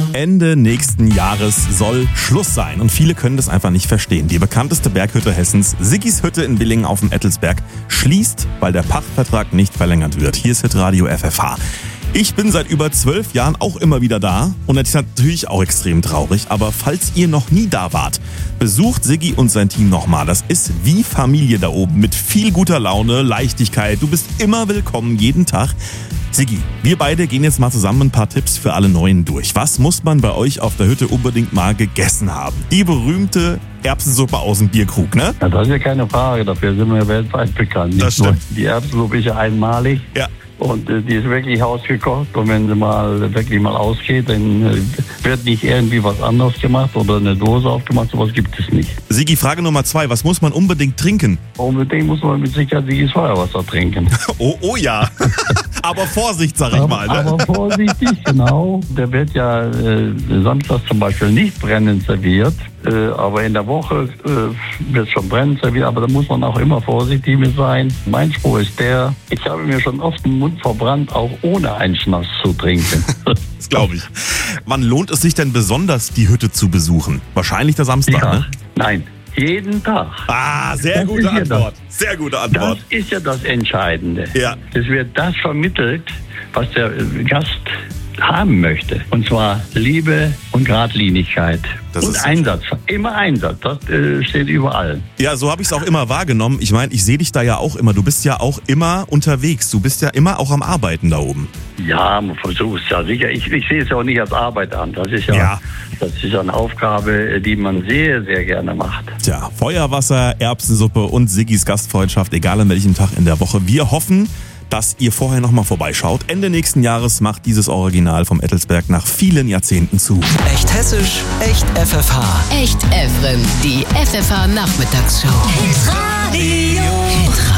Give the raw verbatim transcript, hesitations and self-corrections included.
Ende nächsten Jahres soll Schluss sein und viele können das einfach nicht verstehen. Die bekannteste Berghütte Hessens, Siggis Hütte in Billingen auf dem Ettelsberg, schließt, weil der Pachtvertrag nicht verlängert wird. Hier ist Hitradio F F H. Ich bin seit über zwölf Jahren auch immer wieder da und das ist natürlich auch extrem traurig, aber falls ihr noch nie da wart, besucht Siggi und sein Team nochmal. Das ist wie Familie da oben mit viel guter Laune, Leichtigkeit. Du bist immer willkommen, jeden Tag. Siggi, wir beide gehen jetzt mal zusammen ein paar Tipps für alle Neuen durch. Was muss man bei euch auf der Hütte unbedingt mal gegessen haben? Die berühmte Erbsensuppe aus dem Bierkrug, ne? Ja, das ist ja keine Frage, dafür sind wir weltweit bekannt. Das stimmt. Die Erbsensuppe ist ja einmalig. Ja. Und äh, die ist wirklich hausgekocht. Und wenn sie mal wirklich mal ausgeht, dann äh, wird nicht irgendwie was anderes gemacht oder eine Dose aufgemacht. Sowas gibt es nicht. Siggi, Frage Nummer zwei. Was muss man unbedingt trinken? Unbedingt muss man mit Sicherheit Siggis Feuerwasser trinken. Oh, oh ja. Aber Vorsicht, sag ich aber, mal. Ne? Aber vorsichtig, genau. Der wird ja äh, samstags zum Beispiel nicht brennend serviert. Äh, aber in der Woche äh, wird schon brennend serviert. Aber da muss man auch immer vorsichtig mit sein. Mein Spruch ist der, ich habe mir schon oft den Mund verbrannt, auch ohne einen Schnaps zu trinken. Das glaube ich. Wann lohnt es sich denn besonders, die Hütte zu besuchen? Wahrscheinlich der Samstag, Ja, ne? nein, jeden Tag. Ah, sehr Das gute ist ja Antwort. Sehr gute Das Antwort. ist ja das Entscheidende. Ja. Es wird das vermittelt, was der äh, Gast haben möchte. Und zwar Liebe und Geradlinigkeit. Das und ist Einsatz. Immer Einsatz. Das äh, steht überall. Ja, so habe ich es auch immer wahrgenommen. Ich meine, ich sehe dich da ja auch immer. Du bist ja auch immer unterwegs. Du bist ja immer auch am Arbeiten da oben. Ja, man versucht es ja sicher. Ich, ich sehe es ja auch nicht als Arbeit an. Das ist ja, Ja. das ist ja eine Aufgabe, die man sehr, sehr gerne macht. Tja, Feuerwasser, Erbsensuppe und Siggis Gastfreundschaft, egal an welchem Tag in der Woche. Wir hoffen, dass ihr vorher nochmal vorbeischaut. Ende nächsten Jahres macht dieses Original vom Ettelsberg nach vielen Jahrzehnten zu. Echt hessisch, echt F F H. Echt Efren, die F F H Nachmittagsshow. Hitradio. Hitradio.